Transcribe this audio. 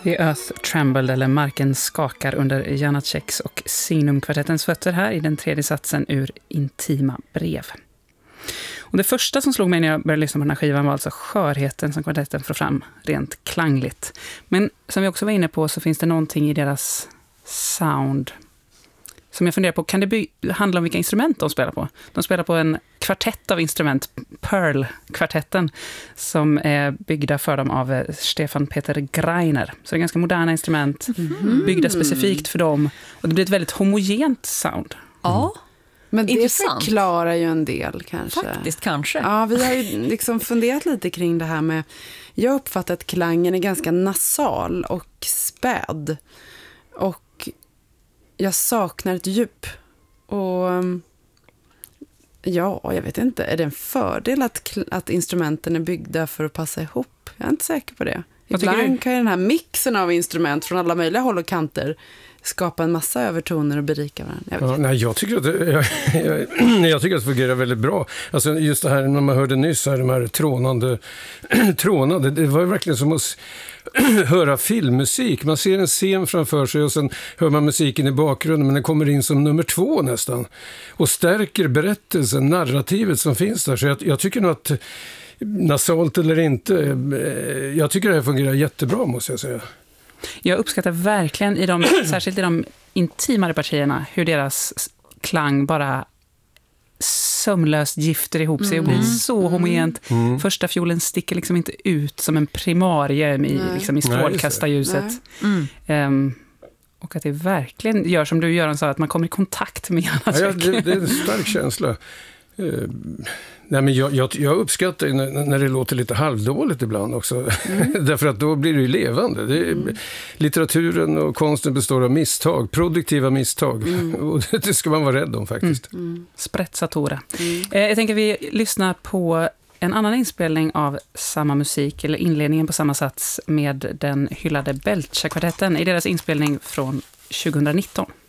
The Earth Trembled, eller Marken skakar, under Janáčeks och Signum-kvartettens fötter här i den tredje satsen ur Intima brev. Och det första som slog mig när jag började lyssna på den här skivan var alltså skörheten som kvartetten får fram rent klangligt. Men som vi också var inne på så finns det någonting i deras sound som jag funderar på, kan det handla om vilka instrument de spelar på? De spelar på en kvartett av instrument, Pearl-kvartetten, som är byggda för dem av Stefan Peter Greiner. Så det är ganska moderna instrument, byggda specifikt för dem. Och det blir ett väldigt homogent sound. Ja, men det intressant. förklarar ju en del kanske. Faktiskt kanske. Ja, vi har ju liksom funderat lite kring det här med, jag uppfattar att klangen är ganska nasal och späd. Och jag saknar ett djup. Och ja, jag vet inte. Är det en fördel att instrumenten är byggda för att passa ihop? Jag är inte säker på det. Ibland kan ju den här mixen av instrument från alla möjliga håll och kanter skapa en massa övertoner och berika varandra. Jag tycker att jag tycker att det fungerar väldigt bra. Alltså just det här när man hörde nyss här, de här trånande, det var ju verkligen som att höra filmmusik. Man ser en scen framför sig och sen hör man musiken i bakgrunden, men den kommer in som nummer 2 nästan och stärker berättelsen, narrativet som finns där. Så jag tycker nog att, nasalt eller inte, jag tycker det här fungerar jättebra, måste jag säga. Jag uppskattar verkligen särskilt i de intimare partierna hur deras klang bara sömlöst gifter ihop sig och blir så homogent. Första fiolen sticker liksom inte ut som en primarie i strålkastarljuset. Och att det verkligen gör som du gör, så att man kommer i kontakt med Janáček. Ja, det är en stark känsla. Nej, men jag uppskattar när det låter lite halvdåligt ibland också. Därför att då blir det ju levande. Litteraturen och konsten består av misstag, produktiva misstag. Och det ska man vara rädd om faktiskt. Sprezzatura. Jag tänker vi lyssnar på en annan inspelning av samma musik, eller inledningen på samma sats, med den hyllade Belcha-kvartetten i deras inspelning från 2019.